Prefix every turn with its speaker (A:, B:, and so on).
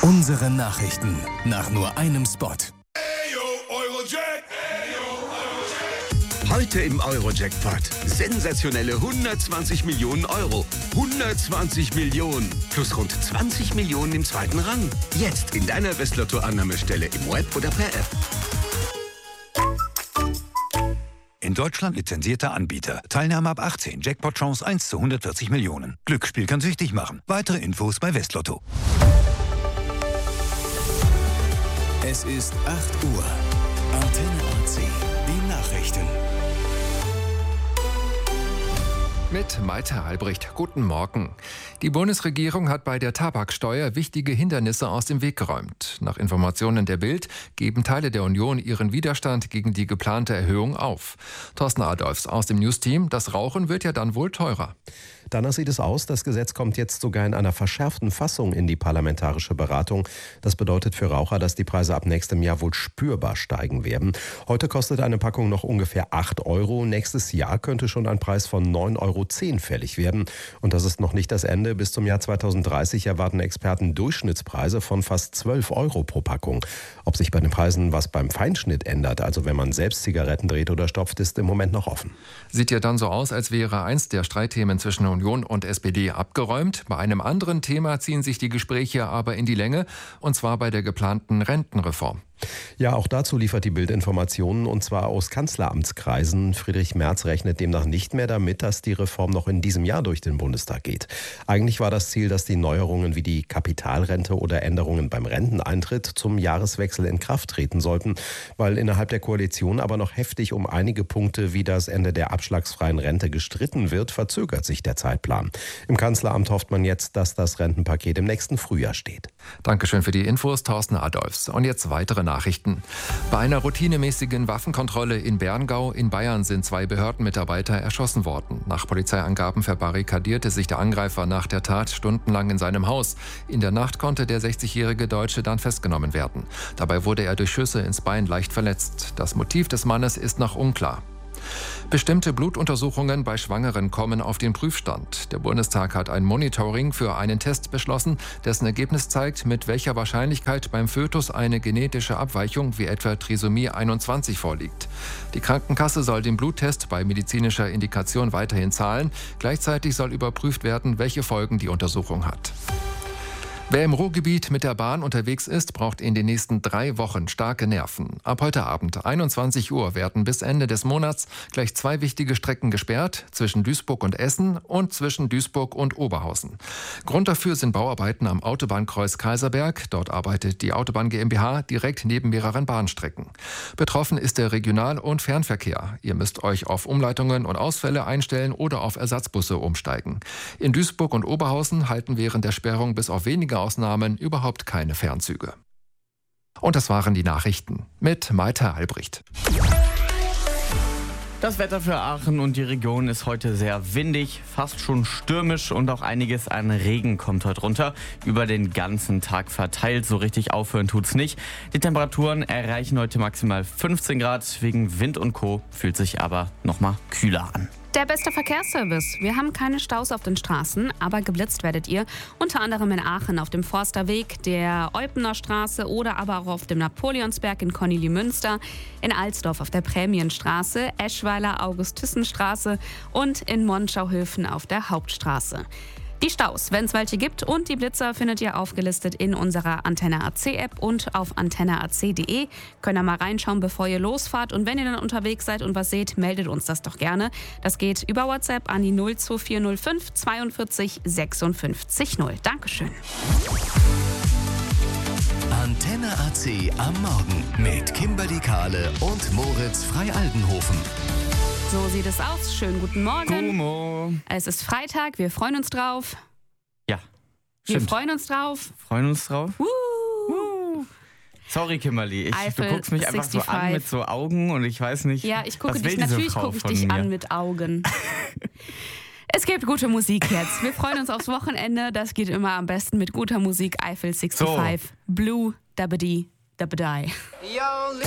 A: Unsere Nachrichten nach nur einem Spot.
B: Heute im Euro-Jackpot. Sensationelle 120 Millionen Euro. 120 Millionen plus rund 20 Millionen im zweiten Rang. Jetzt in deiner Westlotto-Annahmestelle im Web oder per App.
C: In Deutschland lizenzierter Anbieter. Teilnahme ab 18. Jackpot-Chance 1 zu 140 Millionen. Glücksspiel kann süchtig machen. Weitere Infos bei Westlotto.
A: Es ist 8 Uhr. Antenne AC. Die Nachrichten.
D: Mit Malte Albrecht. Guten Morgen. Die Bundesregierung hat bei der Tabaksteuer wichtige Hindernisse aus dem Weg geräumt. Nach Informationen der Bild geben Teile der Union ihren Widerstand gegen die geplante Erhöhung auf. Thorsten Adolfs aus dem News-Team. Das Rauchen wird ja dann wohl teurer.
E: Danach sieht es aus, das Gesetz kommt jetzt sogar in einer verschärften Fassung in die parlamentarische Beratung. Das bedeutet für Raucher, dass die Preise ab nächstem Jahr wohl spürbar steigen werden. Heute kostet eine Packung noch ungefähr 8 Euro. Nächstes Jahr könnte schon ein Preis von 9,10 Euro fällig werden. Und das ist noch nicht das Ende. Bis zum Jahr 2030 erwarten Experten Durchschnittspreise von fast 12 Euro pro Packung. Ob sich bei den Preisen was beim Feinschnitt ändert, also wenn man selbst Zigaretten dreht oder stopft, ist im Moment noch offen.
D: Sieht ja dann so aus, als wäre eins der Streitthemen zwischen Union und SPD abgeräumt. Bei einem anderen Thema ziehen sich die Gespräche aber in die Länge, und zwar bei der geplanten Rentenreform.
E: Ja, auch dazu liefert die Bild Informationen, und zwar aus Kanzleramtskreisen. Friedrich Merz rechnet demnach nicht mehr damit, dass die Reform noch in diesem Jahr durch den Bundestag geht. Eigentlich war das Ziel, dass die Neuerungen wie die Kapitalrente oder Änderungen beim Renteneintritt zum Jahreswechsel in Kraft treten sollten. Weil innerhalb der Koalition aber noch heftig um einige Punkte wie das Ende der abschlagsfreien Rente gestritten wird, verzögert sich der Zeitplan. Im Kanzleramt hofft man jetzt, dass das Rentenpaket im nächsten Frühjahr steht.
D: Dankeschön für die Infos, Thorsten Adolfs. Und jetzt weitere Nachrichten. Bei einer routinemäßigen Waffenkontrolle in Berngau in Bayern sind 2 Behördenmitarbeiter erschossen worden. Nach Polizeiangaben verbarrikadierte sich der Angreifer nach der Tat stundenlang in seinem Haus. In der Nacht konnte der 60-jährige Deutsche dann festgenommen werden. Dabei wurde er durch Schüsse ins Bein leicht verletzt. Das Motiv des Mannes ist noch unklar. Bestimmte Blutuntersuchungen bei Schwangeren kommen auf den Prüfstand. Der Bundestag hat ein Monitoring für einen Test beschlossen, dessen Ergebnis zeigt, mit welcher Wahrscheinlichkeit beim Fötus eine genetische Abweichung wie etwa Trisomie 21 vorliegt. Die Krankenkasse soll den Bluttest bei medizinischer Indikation weiterhin zahlen. Gleichzeitig soll überprüft werden, welche Folgen die Untersuchung hat. Wer im Ruhrgebiet mit der Bahn unterwegs ist, braucht in den nächsten 3 Wochen starke Nerven. Ab heute Abend, 21 Uhr, werden bis Ende des Monats gleich 2 wichtige Strecken gesperrt, zwischen Duisburg und Essen und zwischen Duisburg und Oberhausen. Grund dafür sind Bauarbeiten am Autobahnkreuz Kaiserberg. Dort arbeitet die Autobahn GmbH direkt neben mehreren Bahnstrecken. Betroffen ist der Regional- und Fernverkehr. Ihr müsst euch auf Umleitungen und Ausfälle einstellen oder auf Ersatzbusse umsteigen. In Duisburg und Oberhausen halten während der Sperrung bis auf wenige Ausnahmen überhaupt keine Fernzüge. Und das waren die Nachrichten mit Malte Albrecht.
F: Das Wetter für Aachen und die Region ist heute sehr windig, fast schon stürmisch, und auch einiges an Regen kommt heute runter. Über den ganzen Tag verteilt, so richtig aufhören tut's nicht. Die Temperaturen erreichen heute maximal 15 Grad. Wegen Wind und Co. fühlt sich aber nochmal kühler an.
G: Der beste Verkehrsservice. Wir haben keine Staus auf den Straßen, aber geblitzt werdet ihr. Unter anderem in Aachen auf dem Forsterweg, der Eupener Straße oder aber auch auf dem Napoleonsberg in Kornelimünster, in Alsdorf auf der Prämienstraße, Eschweiler August-Thyssen-Straße und in Monschauhöfen auf der Hauptstraße. Die Staus, wenn es welche gibt, und die Blitzer findet ihr aufgelistet in unserer Antenne AC App und auf antenneac.de. Könnt ihr mal reinschauen, bevor ihr losfahrt. Und wenn ihr dann unterwegs seid und was seht, meldet uns das doch gerne. Das geht über WhatsApp an die 02405 42 56 0. Dankeschön.
A: Antenne AC am Morgen mit Kimberly Kahle und Moritz Frei-Aldenhofen.
G: So sieht es aus. Schönen guten Morgen.
F: Gumo.
G: Es ist Freitag, wir freuen uns drauf.
F: Ja,
G: Wir
F: stimmt.
G: freuen uns drauf.
F: Freuen uns drauf. Sorry, Kimberly, du
G: Eiffel
F: guckst mich einfach so
G: 65.
F: an mit so Augen und ich weiß nicht,
G: Ja, ich gucke
F: was
G: dich,
F: will diese
G: natürlich
F: Frau
G: gucke ich
F: von
G: dich
F: mir?
G: an mit Augen. Es gibt gute Musik jetzt. Wir freuen uns aufs Wochenende. Das geht immer am besten mit guter Musik. Eiffel 65,
F: So.
G: Blue, Dabadi, Dabadai.